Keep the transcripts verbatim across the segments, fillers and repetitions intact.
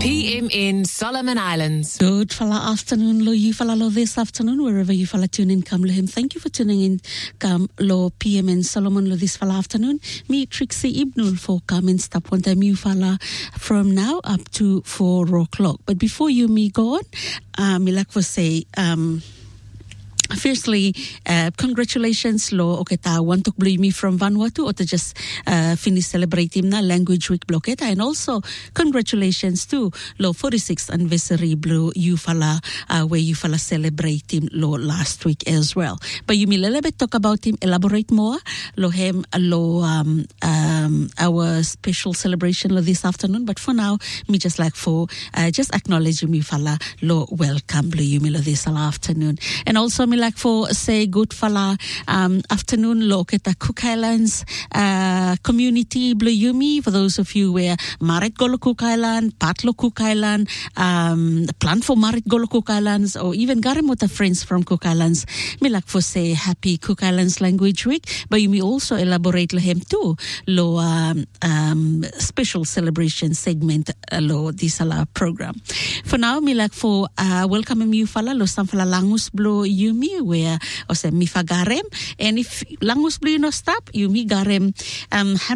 P M in Solomon Islands. Good fala afternoon, lo you fala lo this afternoon, wherever you fala tune in, come lo him. Thank you for tuning in, come lo P M in Solomon lo this fala afternoon. Me Trixie Ibnul for come and stop one time you fala from now up to four o'clock. But before you me go on, um, I like to say, um, Firstly, uh, congratulations lo oketa wantok blue me from Vanuatu or to just uh, finish celebrating na language week bloketa, and also congratulations to lo forty-sixth anniversary blue you fala uh, where you fala celebrating lo last week as well. But you me little bit talk about him, elaborate more lo him lo um, um, our special celebration lo this afternoon. But for now, me just like for uh, just acknowledge you me fala lo welcome blue you me lo this afternoon, and also me like for say good fala um, afternoon look at the Cook Islands uh, community blue yumi. For those of you where Marit Golo Cook Island, Patlo Cook Island, um, plan for Marit Golo Cook Islands, or even Garimota friends from Cook Islands, me like for say happy Cook Islands Language Week. But you may also elaborate lahem too lo um, um, special celebration segment uh, lo this ala program. For now, me like for uh, welcome you fala lo sam fala langus blue yumi, where or say mi fagarem, and if langus blue no stop you mi garem um one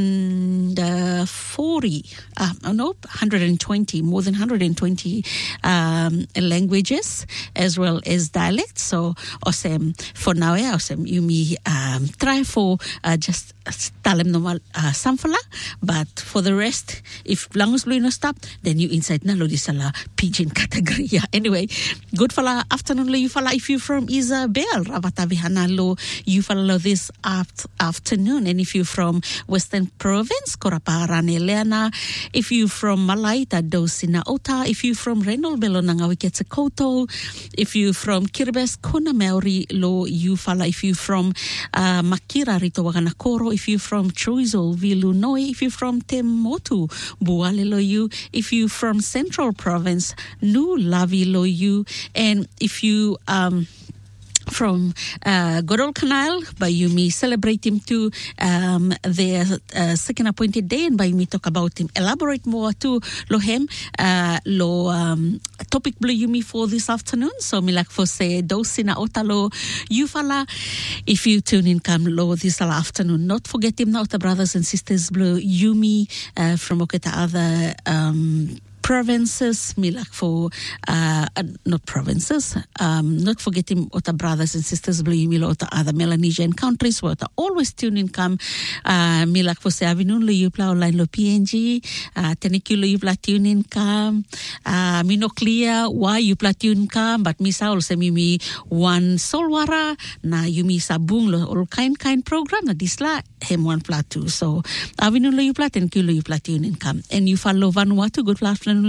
hundred forty uh, no one hundred twenty, more than one hundred twenty um languages as well as dialects. So osem for now yeah osem you mi um try for uh, just talem normal uh, samfala, but for the rest if langus blue no stop then you inside na lo disala pidgin category. Yeah, anyway, good fala afternoon lo you fala if you from Isabel Ravatavihana lo you follow this aft- afternoon, and if you from Western Province Koraparan Elena, if you from Malaita Dosina Ota, if you from Renol Belonanga Wiketsekoto, if you from Kiribes Kona Maori lo you follow, if you from uh, Makira Rito Waganakoro, if you from Choizo Vilunoi, if you from Temotu Buale lo you, if you from Central Province Nu Lavi lo you, and if you um from uh, Godol Canal, by you me celebrate him to um, their uh, second appointed day, and by me talk about him, elaborate more to lo hem uh, lo um, topic blue you me for this afternoon. So me like for say dosina otalo you fala if you tune in come lo this afternoon. Not forget him now, the brothers and sisters blue you me uh, from oketa other um provinces, me like for uh, uh, not provinces, um, not forgetting other brothers and sisters blue me lot other Melanesian countries what are always tune in come uh, me like for say avinun lo you pla online lo P N G uh, teniku lo you pla tune in come uh, me no clear why you pla tune come, but me sa also me me one solwara na you me sabung lo all kind kind program na disla hem one pla too. So avinun lo you pla teniku lo you pla tune in come, and you follow Vanuatu good afternoon.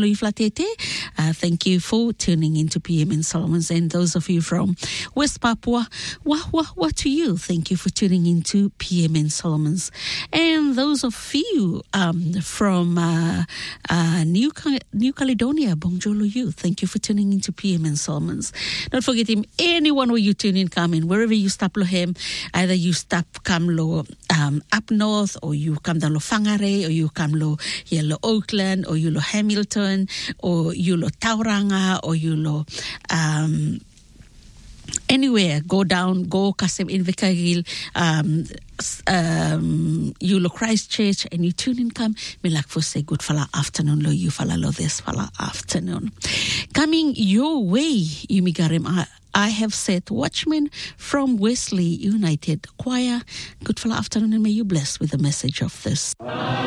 Uh, thank you for tuning into P M in Solomons, and those of you from West Papua, wah, wah, wah to you. Thank you for tuning into P M in Solomons, and those of you um, from uh, uh, New New Caledonia, bonjour you. Thank you for tuning into P M in Solomons. Don't forget him. Anyone where you tune in, come in wherever you stop lo him. Either you stop come lo um, up north, or you come down lo Whangarei, or you come lo here lo Auckland, or you lo Hamilton, or you lo Tauranga, or you lo um, anywhere, go down, go Kasem in Vikagil, um, um, you lo Christchurch, and you tune in come, me like for say good fala afternoon lo you fala lo this fala afternoon. Coming your way, you migarem I, I have said Watchmen from Wesley United Choir. Good fala afternoon, and may you bless with the message of this.